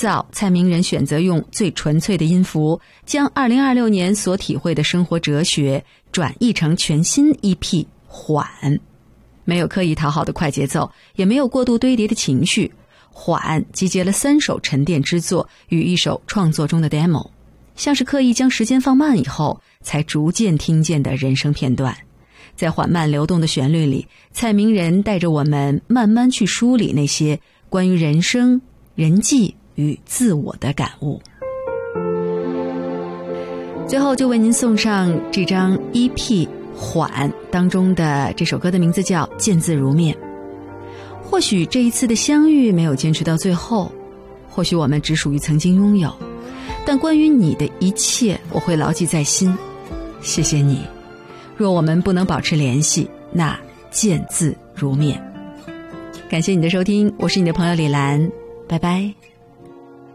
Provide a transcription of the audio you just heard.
早，蔡明仁选择用最纯粹的音符，将2026年所体会的生活哲学转译成全新 EP 缓。没有刻意讨好的快节奏，也没有过度堆叠的情绪，缓集结了3首沉淀之作与1首创作中的 demo， 像是刻意将时间放慢以后才逐渐听见的人生片段。在缓慢流动的旋律里，蔡明仁带着我们慢慢去梳理那些关于人生、人际与自我的感悟。最后就为您送上这张 EP 缓当中的这首歌的名字叫《见字如面》。或许这一次的相遇没有坚持到最后，或许我们只属于曾经拥有，但关于你的一切我会牢记在心。谢谢你，若我们不能保持联系，那见字如面。感谢你的收听，我是你的朋友李兰，拜拜。